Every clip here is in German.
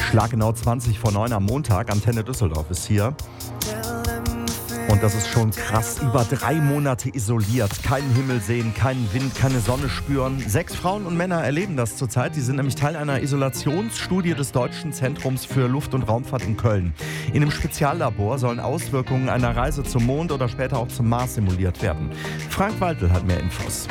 Schlaggenau 20 vor 9 am Montag. Antenne Düsseldorf ist hier. Und das ist schon krass. Über 3 Monate isoliert. Keinen Himmel sehen, keinen Wind, keine Sonne spüren. 6 Frauen und Männer erleben das zurzeit. Die sind nämlich Teil einer Isolationsstudie des Deutschen Zentrums für Luft- und Raumfahrt in Köln. In einem Speziallabor sollen Auswirkungen einer Reise zum Mond oder später auch zum Mars simuliert werden. Frank Waltel hat mehr Infos.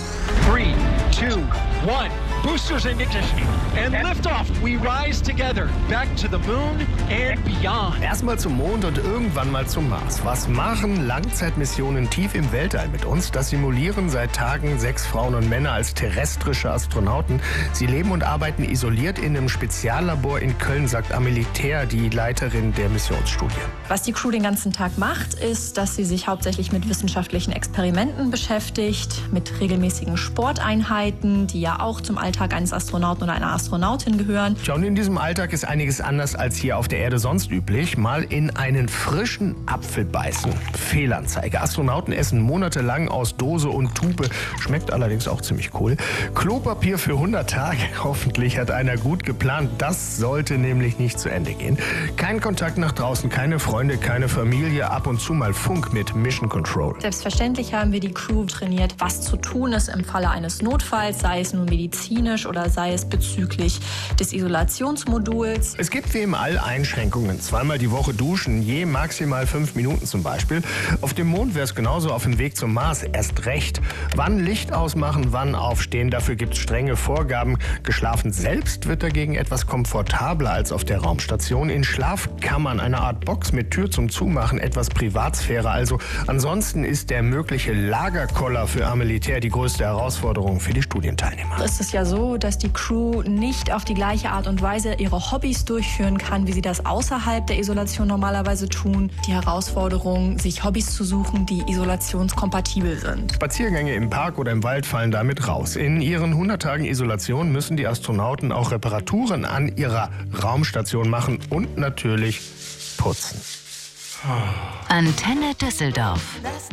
3, 2, 1. Boosters in ignition. And liftoff. We rise together. Back to the moon and beyond. Erstmal zum Mond und irgendwann mal zum Mars. Was machen Langzeitmissionen tief im Weltall mit uns? Das simulieren seit Tagen 6 Frauen und Männer als terrestrische Astronauten. Sie leben und arbeiten isoliert in einem Speziallabor in Köln, sagt Amelie Theer, die Leiterin der Missionsstudie. Was die Crew den ganzen Tag macht, ist, dass sie sich hauptsächlich mit wissenschaftlichen Experimenten beschäftigt, mit regelmäßigen Sporteinheiten, die ja auch zum Alltag eines Astronauten oder einer Astronautin gehören. Ja, und in diesem Alltag ist einiges anders als hier auf der Erde sonst üblich. Mal in einen frischen Apfel beißen. Fehlanzeige. Astronauten essen monatelang aus Dose und Tube. Schmeckt allerdings auch ziemlich cool. Klopapier für 100 Tage. Hoffentlich hat einer gut geplant. Das sollte nämlich nicht zu Ende gehen. Kein Kontakt nach draußen, keine Freunde, keine Familie. Ab und zu mal Funk mit Mission Control. Selbstverständlich haben wir die Crew trainiert, was zu tun ist im Falle eines Notfalls, sei es nun medizinisch oder sei es bezüglich des Isolationsmoduls. Es gibt wie im All Einschränkungen. 2-mal die Woche duschen, je maximal 5 Minuten zum Beispiel. Auf dem Mond wäre es genauso, auf dem Weg zum Mars erst recht. Wann Licht ausmachen, wann aufstehen, dafür gibt es strenge Vorgaben. Geschlafen selbst wird dagegen etwas komfortabler als auf der Raumstation. In Schlafkammern, eine Art Box mit Tür zum Zumachen, etwas Privatsphäre. Also ansonsten ist der mögliche Lagerkoller für Amelie Theer die größte Herausforderung für die Studienteilnehmer. Es ist ja so, dass die Crew nicht auf die gleiche Art und Weise ihre Hobbys durchführen kann, wie sie das außerhalb der Isolation normalerweise tun. Die Herausforderung, sich Hobbys zu suchen, die isolationskompatibel sind. Spaziergänge im Park oder im Wald fallen damit raus. In ihren 100 Tagen Isolation müssen die Astronauten auch Reparaturen an ihrer Raumstation machen und natürlich putzen. Antenne Düsseldorf.